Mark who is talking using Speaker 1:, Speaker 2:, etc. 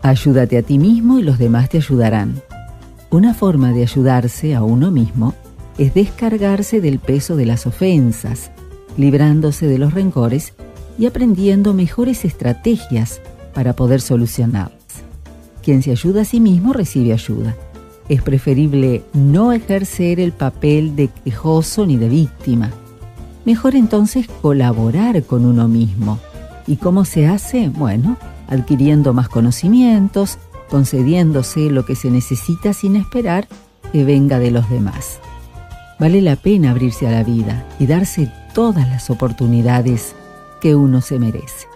Speaker 1: Ayúdate a ti mismo y los demás te ayudarán. Una forma de ayudarse a uno mismo es descargarse del peso de las ofensas, librándose de los rencores y aprendiendo mejores estrategias para poder solucionarlas. Quien se ayuda a sí mismo recibe ayuda. Es preferible no ejercer el papel de quejoso ni de víctima. Mejor entonces colaborar con uno mismo. ¿Y cómo se hace? Bueno, adquiriendo más conocimientos, concediéndose lo que se necesita sin esperar que venga de los demás. Vale la pena abrirse a la vida y darse todas las oportunidades que uno se merece.